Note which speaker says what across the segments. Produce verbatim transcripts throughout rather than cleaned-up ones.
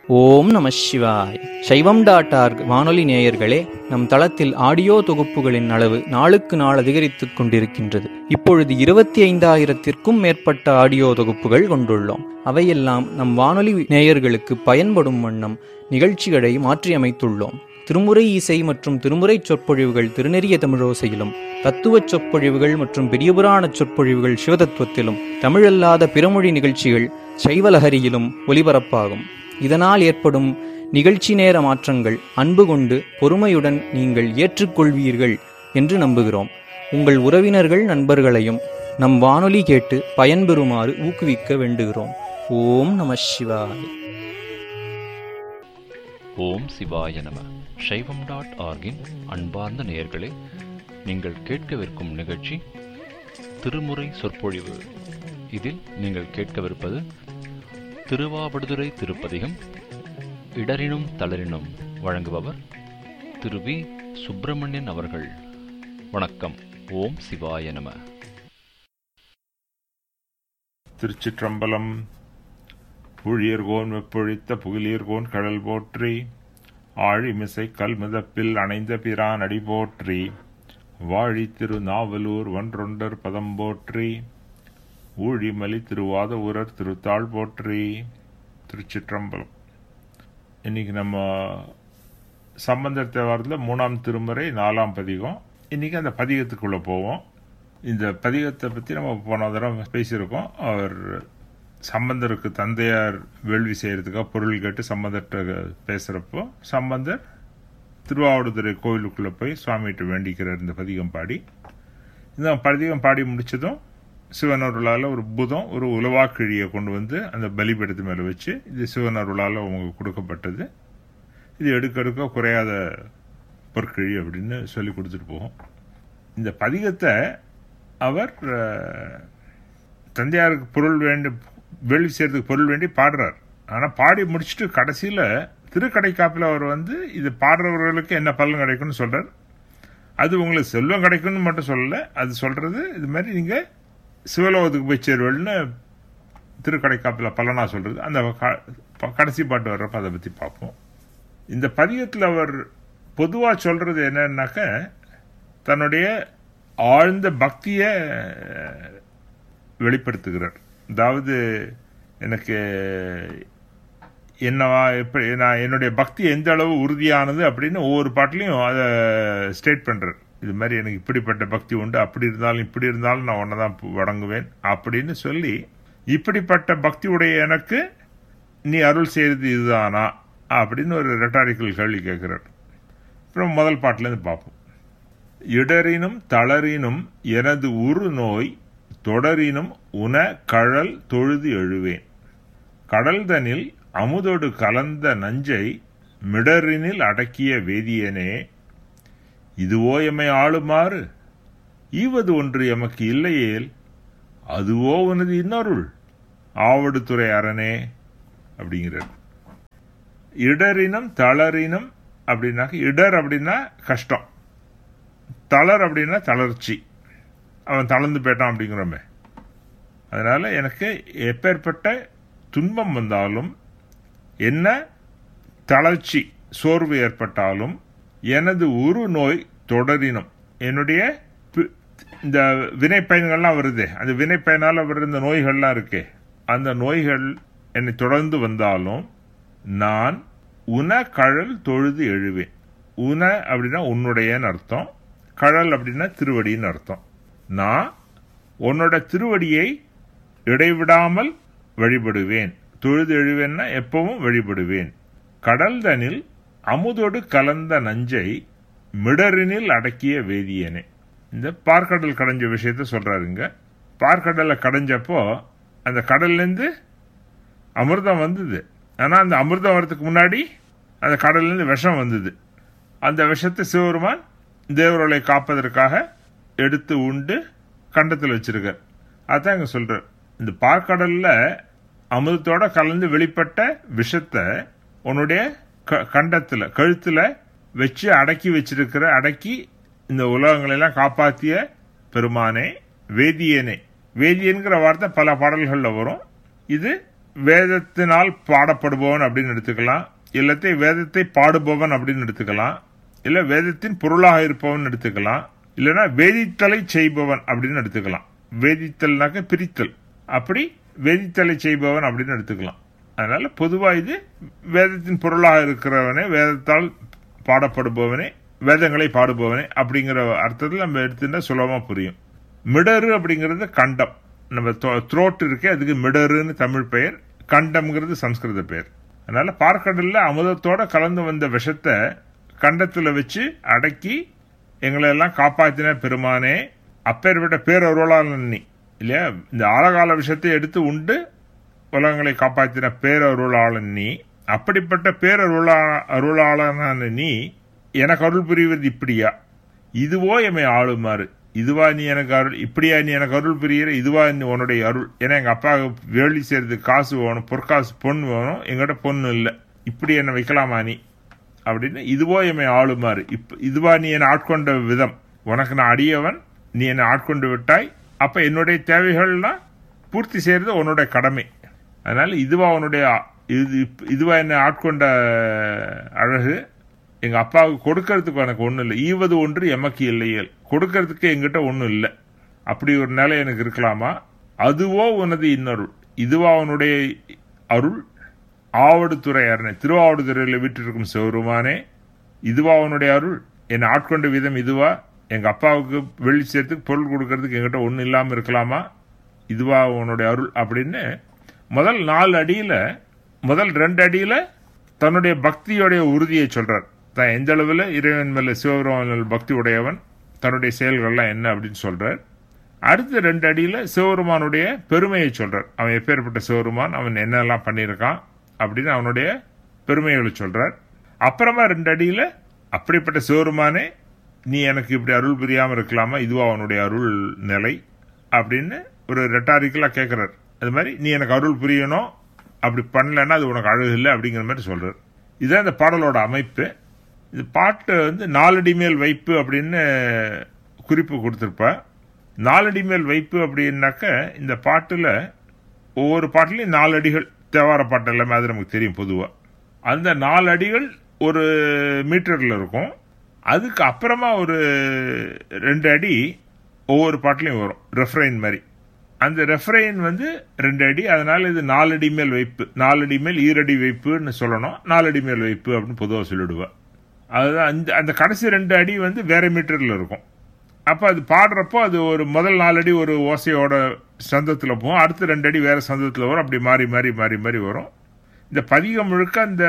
Speaker 1: ஓம் நம சிவாய். சைவம் டாட் ஆர்க் வானொலி நேயர்களே, நம் தளத்தில் ஆடியோ தொகுப்புகளின் அளவு நாளுக்கு நாள் அதிகரித்துக் கொண்டிருக்கின்றது. இப்பொழுது இருபத்தி ஐந்தாயிரத்திற்கும் மேற்பட்ட ஆடியோ தொகுப்புகள் கொண்டுள்ளோம். அவையெல்லாம் நம் வானொலி நேயர்களுக்கு பயன்படும் வண்ணம் நிகழ்ச்சிகளை மாற்றியமைத்துள்ளோம். திருமுறை இசை மற்றும் திருமுறை சொற்பொழிவுகள் திருநெறிய தமிழோசையிலும், தத்துவ சொற்பொழிவுகள் மற்றும் பெரியபுராண சொற்பொழிவுகள் சிவதத்துவத்திலும், தமிழல்லாத பிறமொழி நிகழ்ச்சிகள் சைவலஹரியிலும் ஒலிபரப்பாகும். இதனால் ஏற்படும் நிகழ்ச்சி நேர மாற்றங்கள் அன்பு கொண்டு பொறுமையுடன் நீங்கள் ஏற்றுக்கொள்வீர்கள் என்று நம்புகிறோம். உங்கள் உறவினர்கள் நண்பர்களையும் நம் வானொலி கேட்டு பயன்பெறுமாறு ஊக்குவிக்க வேண்டுகிறோம். ஓம் நம சிவாய.
Speaker 2: ஓம் சிவாய நம. சைவம் டாட் ஆர்கின் அன்பார்ந்த நேயர்களே, நீங்கள் கேட்கவிருக்கும் நிகழ்ச்சி திருமுறை சொற்பொழிவு. இதில் நீங்கள் கேட்கவிருப்பது திருவாவடுதுறை திருப்பதிகம் இடரினும் தளரினும். வழங்குபவர் திரு வி சுப்பிரமணியன் அவர்கள். வணக்கம். ஓம் சிவாய நம.
Speaker 3: திருச்சிற்றம்பலம். புழியர்கோன் வெப்பொழித்த புகிலியர்கோன் கடல் போற்றி, ஆழிமிசை கல்மிதப்பில் அணைந்த பிரான் அடி போற்றி, வாழி திரு நாவலூர் ஒன்றொண்டர் பதம் போற்றி, ஊழிமலி திருவாத ஊரர் திருத்தாள் போற்றி. திருச்சிற்றம்பலம். இன்னைக்கு நம்ம சம்பந்தர் தேவாரத்தில் மூணாம் திருமுறை நாலாம் பதிகம். இன்னைக்கு அந்த பதிகத்துக்குள்ள போவோம். இந்த பதிகத்தை பற்றி நம்ம போன தடவை பேசியிருக்கோம். அவர் சம்பந்தருக்கு தந்தையார் வேள்வி செய்யறதுக்காக பொருள் கேட்டு சம்பந்தர்கிட்ட பேசுறப்போ சம்பந்தர் திருவாவடுதுறை கோவிலுக்குள்ள போய் சுவாமிகிட்ட வேண்டிக்கிறார் இந்த பதிகம் பாடி. இந்த பதிகம் பாடி முடிச்சதும் சிவனருளால் ஒரு பூதம் ஒரு உலவாக்கிழியை கொண்டு வந்து அந்த பலிபீடத்து மேலே வச்சு, இது சிவனருளால் அவங்க கொடுக்கப்பட்டது, இது எடுக்க எடுக்க குறையாத பொற்கிழி அப்படின்னு சொல்லி கொடுத்துட்டு போகும். இந்த பதிகத்தை அவர் தந்தையாருக்கு பொருள் வேண்டி வேள்வி செய்யறதுக்கு பொருள் வேண்டி பாடுறார். ஆனால் பாடி முடிச்சுட்டு கடைசியில் திருக்கடைக்காப்பில் அவர் வந்து இது பாடுறவர்களுக்கு என்ன பலன் கிடைக்கும்னு சொல்றார். அது உங்களுக்கு செல்வம் கிடைக்கும்னு மட்டும் சொல்லலை, அது சொல்றது இது மாதிரி நீங்கள் சிவலோகத்துக்கு போய் சேருவல்னு திருக்கடைக்காப்பில் பலனா சொல்றது. அந்த கடைசி பாட்டு வர்றப்ப அதை பற்றி பார்ப்போம். இந்த பதிகத்தில் அவர் பொதுவாக சொல்றது என்னன்னாக்க, தன்னுடைய ஆழ்ந்த பக்தியை வெளிப்படுத்துகிறார். அதாவது எனக்கு என்னவா எப்படி நான் என்னுடைய பக்தி எந்த அளவு உறுதியானது அப்படின்னு ஒவ்வொரு பாட்டிலையும் அதை ஸ்டேட் பண்றார். இது மாதிரி எனக்கு இப்படிப்பட்ட பக்தி உண்டு, அப்படி இருந்தாலும் இப்படி இருந்தாலும் நான் ஒன்னதான் வணங்குவேன் அப்படின்னு சொல்லி, இப்படிப்பட்ட பக்தி உடைய எனக்கு நீ அருள் செய்யறது இதுதானா அப்படின்னு ஒரு ரெட்டாரிக்கல் கேள்வி கேட்கிறார். அப்புறம் முதல் பாட்டிலேருந்து பார்ப்போம். இடரினும் தளரினும் எனது உரு நோய் தொடரினும் உன கழல் தொழுது எழுவேன், கடல்தனில் அமுதொடு கலந்த நஞ்சை மிடரினில் அடக்கிய வேதியனே, இதுவோ எம்மை ஆளுமாறு ஈவது ஒன்று எமக்கு இல்லையேல் அதுவோ உனது இன்னொருள் ஆவடுதுறை அரணே அப்படிங்கிறார். இடரினும் தளரினும் அப்படின்னாக்க, இடர் அப்படின்னா கஷ்டம், தளர் அப்படின்னா தளர்ச்சி, அவன் தளர்ந்து போயிட்டான் அப்படிங்கிறோமே. அதனால எனக்கு எப்பேற்பட்ட துன்பம் வந்தாலும், என்ன தளர்ச்சி சோர்வு ஏற்பட்டாலும், எனது உரு நோய் தொடரினும், என்னுடைய இந்த வினை பயன்கள்லாம் வருது, அந்த வினை பயனால் வர்ற இந்த நோய்கள்லாம் இருக்கே, அந்த நோய்கள் என்னை தொடர்ந்து வந்தாலும் நான் உன கழல் தொழுது எழுவேன். உன அப்படின்னா உன்னுடையன்னு அர்த்தம், கழல் அப்படின்னா திருவடின்னு அர்த்தம். நான் உன்னோட திருவடியை இடைவிடாமல் வழிபடுவேன். தொழுது எழுவேன்னா எப்பவும் வழிபடுவேன். கடல்தனில் அமுதோடு கலந்த நஞ்சை மிடரினில் அடக்கிய வேதியனே. இந்த பார்க்கடல் கடைஞ்ச விஷயத்த சொல்றாருங்க. பார்க்கடலை கடைஞ்சப்போ அந்த கடல்லேருந்து அமிர்தம் வந்தது. ஆனால் அந்த அமிர்தம் வரதுக்கு முன்னாடி அந்த கடல்லேருந்து விஷம் வந்தது. அந்த விஷத்தை சிவபெருமான் தேவர்களை காப்பதற்காக எடுத்து உண்டு கண்டத்தில் வச்சிருக்கார். அதான் இங்க சொல்றார். இந்த பார்க்கடல்ல அமிர்தத்தோட கலந்து வெளிப்பட்ட விஷத்தை உன்னுடைய கண்டத்துல கழுத்துல வச்சு அடக்கி வச்சிருக்கிற, அடக்கி இந்த உலகங்களெல்லாம் காப்பாற்றிய பெருமானே, வேதியனே. வேதியன்கிற வார்த்தை பல பாடல்கள்ல வரும். இது வேதத்தினால் பாடப்படுபவன் அப்படின்னு எடுத்துக்கலாம், இல்லத்தை வேதத்தை பாடுபவன் அப்படின்னு எடுத்துக்கலாம், இல்ல வேதத்தின் பொருளாக இருப்பவன் எடுத்துக்கலாம், இல்லைன்னா வேதித்தலை செய்பவன் அப்படின்னு எடுத்துக்கலாம். வேதித்தல்னாக்க பிரித்தல், அப்படி வேதித்தலை செய்பவன் அப்படின்னு எடுத்துக்கலாம். அதனால பொதுவா இது வேதத்தின் பொருளாக இருக்கிறவனே, வேதத்தால் பாடப்படுபவனே, வேதங்களை பாடுபவனே அப்படிங்கிற அர்த்தத்தில் நம்ம எடுத்துட்டா சுலபமா புரியும். மிடரு அப்படிங்கிறது கண்டம், நம்ம த்ரோட் இருக்கே அதுக்கு மிடருன்னு தமிழ் பெயர், கண்டம்ங்கிறது சம்ஸ்கிருத பெயர். அதனால பார்க்கடல்ல அமுதத்தோட கலந்து வந்த விஷத்தை கண்டத்துல வச்சு அடக்கி எங்களை எல்லாம் காப்பாத்தின பெருமானே, அப்பேற்பட்ட பேரருளாளன் நீ இல்லையா. இந்த ஆழகால விஷயத்தை எடுத்து உண்டு உலகங்களை காப்பாற்றின பேரருளாளன் நீ. அப்படிப்பட்ட பேரருளா அருளாளனான நீ எனக்கு அருள் புரிவது இப்படியா, இதுவோ எம்மை ஆளுமாறு, இதுவா நீ எனக்கு அருள், இப்படியா நீ எனக்கு அருள் புரிகிற, இதுவா நீ உன்னுடைய அருள். ஏன்னா எங்க அப்பா வேலி செய்யறதுக்கு காசு வேணும், பொற்காசு பொண்ணு வேணும், எங்கிட்ட பொண்ணு இல்லை, இப்படி என்னை வைக்கலாமா நீ அப்படின்னு, இதுவோ எம்மை ஆளுமாறு, இப்ப இதுவா நீ என்னை ஆட்கொண்ட விதம், உனக்கு நான் அடியவன், நீ என்னை ஆட்கொண்டு விட்டாய், அப்ப என்னுடைய தேவைகள்லாம் பூர்த்தி செய்யறது உன்னுடைய கடமை. அதனால இதுவா உன்னுடைய இது இதுவா என்னை ஆட்கொண்ட அழகு, எங்க அப்பாவுக்கு கொடுக்கறதுக்கு எனக்கு ஒன்றும் இல்லை, ஈவது ஒன்று எமக்கு இல்லையல், கொடுக்கறதுக்கு எங்கிட்ட ஒன்றும் இல்லை, அப்படி ஒரு நிலை எனக்கு இருக்கலாமா. அதுவோ உனது இன்னருள், இதுவா உன்னுடைய அருள், ஆவடுதுறை அரணை, திருவாவடுதுறையில் வீட்டிருக்கும் சிவருமானே, இதுவா உன்னுடைய அருள், என்னை ஆட்கொண்ட விதம் இதுவா, எங்க அப்பாவுக்கு வெள்ளி சேர்த்துக்கு பொருள் கொடுக்கறதுக்கு எங்கிட்ட ஒன்றும் இல்லாமல் இருக்கலாமா, இதுவா உன்னுடைய அருள் அப்படின்னு முதல் நாலு அடியில முதல் ரெண்டு அடியில தன்னுடைய பக்தியோடைய உறுதியை சொல்றார். தான் எந்த அளவில் இறைவன் மேல சிவபெருமான் பக்தி உடையவன், தன்னுடைய செயல்கள்லாம் என்ன அப்படின்னு சொல்றார். அடுத்த ரெண்டு அடியில சிவபெருமானுடைய பெருமையை சொல்றார். அவன் எப்பேற்பட்ட சிவபெருமான், அவன் என்னெல்லாம் பண்ணியிருக்கான் அப்படின்னு அவனுடைய பெருமைகளை சொல்றார். அப்புறமா ரெண்டு அடியில அப்படிப்பட்ட சிவபெருமானே நீ எனக்கு இப்படி அருள் புரியாம இருக்கலாமா, இதுவா அவனுடைய அருள் நிலை அப்படின்னு ஒரு ரெட்டாரிக்கலா கேட்கிறார். அது மாதிரி நீ எனக்கு அருள் புரியணும், அப்படி பண்ணலன்னா அது உனக்கு அழகு இல்லை அப்படிங்கிற மாதிரி சொல்றார். இதுதான் இந்த பாடலோட அமைப்பு. இது பாட்டு வந்து நாலடி மேல் வைப்பு அப்படின்னு குறிப்பு கொடுத்திருப்பா. நாலடி மேல் வைப்பு அப்படின்னாக்க இந்த பாட்டுல ஒவ்வொரு பாட்டுலயும் நாலு அடிகள், தேவார பாட்டு எல்லாமே அது நமக்கு தெரியும் பொதுவா. அந்த நாலு அடிகள் ஒரு மீட்டர்ல இருக்கும். அதுக்கு அப்புறமா ஒரு ரெண்டு அடி ஒவ்வொரு பாட்டுலயும் வரும், ரெஃப்ரைன் மாதிரி. அந்த ரெஃப்ரைன் வந்து ரெண்டு அடி, அதனால இது நாலடி மேல் வைப்பு, நாலடி மேல் ஈரடி வைப்புன்னு சொல்லணும், நாலடி மேல் வைப்பு அப்படின்னு பொதுவாக சொல்லிடுவா. அதுதான் அந்த அந்த கடைசி ரெண்டு அடி வந்து வேற மீட்டர்ல இருக்கும். அப்போ அது பாடுறப்போ அது ஒரு முதல் நாலடி ஒரு ஓசையோட சந்தத்தில் போகும், அடுத்த ரெண்டு அடி வேற சந்தத்தில் வரும், அப்படி மாறி மாறி மாறி மாறி வரும். இந்த பதிகம் முழுக்க அந்த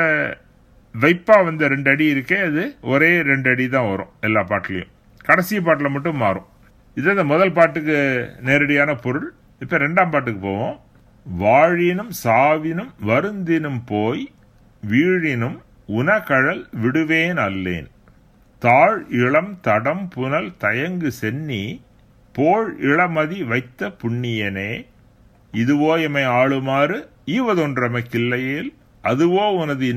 Speaker 3: வைப்பா வந்த ரெண்டு அடி இருக்கே அது ஒரே ரெண்டு அடி தான் வரும் எல்லா பாட்டுலையும், கடைசி பாட்டில் மட்டும் மாறும். இது இந்த முதல் பாட்டுக்கு நேரடியான பொருள். இப்ப ரெண்டாம் பாட்டுக்கு போவோம். வாழினும் சாவினும் வருந்தினும் போய் வீழினும் உனகழல் விடுவேன் அல்லேன், தாழ் இளம் தடம் புனல் தயங்கு சென்னி போல் இளமதி வைத்த புண்ணியனே, இதுவோ எமை ஆளுமாறு ஈவதொன்றமைக்கில்லையேல் அதுவோ உனது